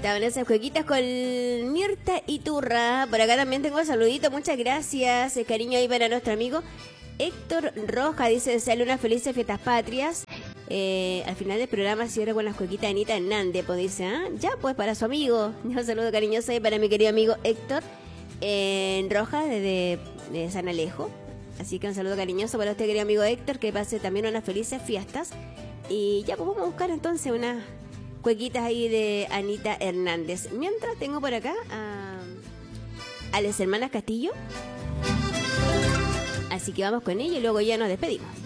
estaban esas jueguitas con Mirta y Turra. Por acá también tengo un saludito, muchas gracias. Cariño ahí para nuestro amigo Héctor Roja, dice desearle unas felices fiestas patrias. Al final del programa cierra con las jueguitas de Anita Hernández, pues dice, ya pues para su amigo. Un saludo cariñoso ahí para mi querido amigo Héctor Roja de San Alejo. Así que un saludo cariñoso para usted, querido amigo Héctor, que pase también unas felices fiestas. Y ya pues vamos a buscar entonces unas jueguitas ahí de Anita Hernández. Mientras tengo por acá a las hermanas Castillo. Así que vamos con ella y luego ya nos despedimos.